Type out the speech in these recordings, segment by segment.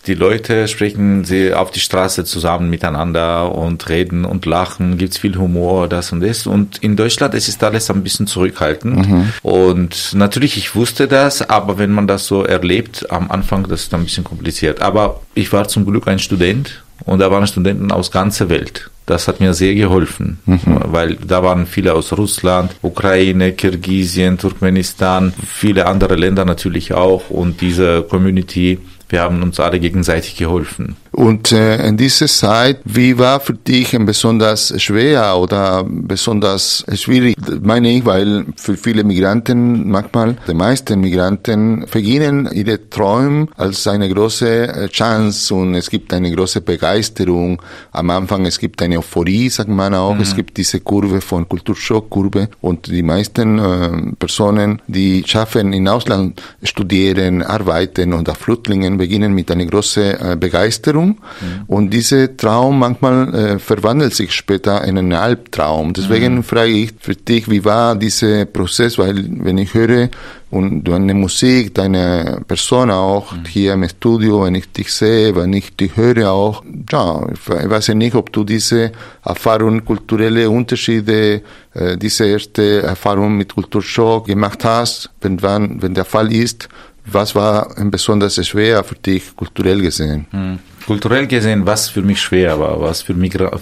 Die Leute sprechen sie auf die Straße zusammen miteinander und reden und lachen, gibt's viel Humor, das und das. Und in Deutschland es ist alles ein bisschen zurückhaltend. Und natürlich, ich wusste das, aber wenn man das so erlebt, am Anfang, das ist ein bisschen kompliziert. Aber ich war zum Glück ein Student und da waren Studenten aus ganzer Welt. Das hat mir sehr geholfen, weil da waren viele aus Russland, Ukraine, Kirgisien, Turkmenistan, viele andere Länder natürlich auch und diese Community, wir haben uns alle gegenseitig geholfen. Und in dieser Zeit, wie war für dich besonders schwer oder besonders schwierig, meine ich, weil für viele Migranten, manchmal die meisten Migranten, vergehen ihre Träume als eine große Chance und es gibt eine große Begeisterung. Am Anfang, es gibt eine Euphorie, sagt man auch, es gibt diese Kurve von Kulturschockkurve und die meisten Personen, die schaffen, im Ausland studieren, arbeiten oder Flüchtlingen, beginnen mit einer großen Begeisterung. Und dieser Traum manchmal verwandelt sich später in einen Albtraum. Deswegen frage ich für dich, wie war dieser Prozess? Weil wenn ich höre und deine Musik, deine Person auch hier im Studio, wenn ich dich sehe, wenn ich dich höre auch, ja, ich weiß ja nicht, ob du diese Erfahrung, kulturelle Unterschiede, diese erste Erfahrung mit Kulturschock gemacht hast, wenn der Fall ist. Was war besonders schwer für dich, kulturell gesehen? Kulturell gesehen, was für mich schwer war, was für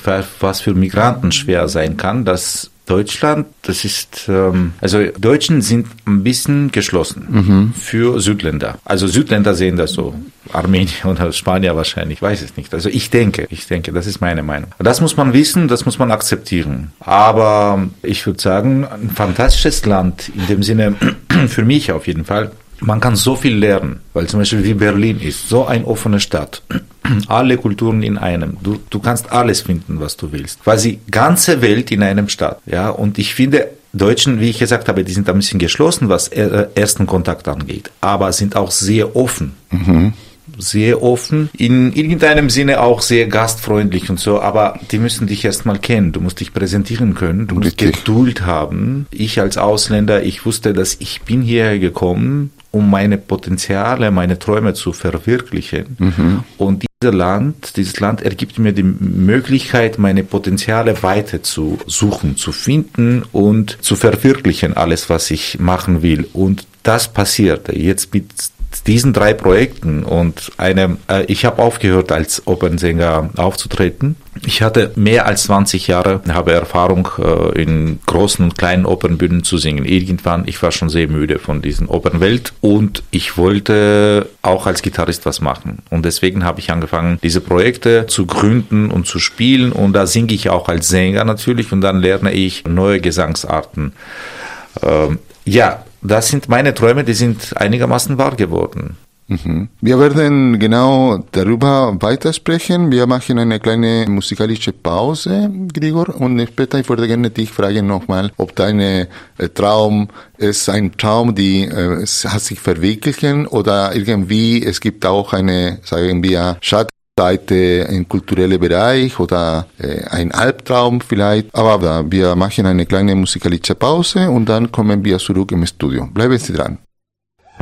Migranten schwer sein kann, dass Deutschland, das ist, also Deutschen sind ein bisschen geschlossen für Südländer. Also Südländer sehen das so. Armenier oder Spanier wahrscheinlich, ich weiß es nicht. Also ich denke, das ist meine Meinung. Das muss man wissen, das muss man akzeptieren. Aber ich würde sagen, ein fantastisches Land, in dem Sinne, für mich auf jeden Fall. Man kann so viel lernen, weil zum Beispiel wie Berlin ist, so eine offene Stadt. Alle Kulturen in einem. Du kannst alles finden, was du willst. Quasi ganze Welt in einem Stadt. Ja, und ich finde, Deutschen, wie ich gesagt habe, die sind ein bisschen geschlossen, was ersten Kontakt angeht, aber sind auch sehr offen. Sehr offen, in irgendeinem Sinne auch sehr gastfreundlich und so, aber die müssen dich erstmal kennen, du musst dich präsentieren können, du musst Geduld haben. Ich als Ausländer, ich wusste, dass ich bin hierher gekommen, um meine Potenziale, meine Träume zu verwirklichen. Und dieses Land ergibt mir die Möglichkeit, meine Potenziale weiter zu suchen, zu finden und zu verwirklichen, alles, was ich machen will. Und das passiert jetzt mit diesen 3 Projekten und ich habe aufgehört, als Opernsänger aufzutreten. Ich hatte mehr als 20 Jahre, habe Erfahrung in großen und kleinen Opernbühnen zu singen. Irgendwann, ich war schon sehr müde von diesen Opernwelt und ich wollte auch als Gitarrist was machen. Und deswegen habe ich angefangen, diese Projekte zu gründen und zu spielen und da singe ich auch als Sänger natürlich und dann lerne ich neue Gesangsarten. Das sind meine Träume, die sind einigermaßen wahr geworden. Wir werden genau darüber weitersprechen. Wir machen eine kleine musikalische Pause, Grigor, und später ich würde gerne dich fragen nochmal, ob dein Traum ist ein Traum, die hat sich verwirklichen oder irgendwie es gibt auch eine, sagen wir, Schattenseite im kulturellen Bereich oder ein Albtraum vielleicht. Aber wir machen eine kleine musikalische Pause und dann kommen wir zurück im Studio. Bleiben Sie dran.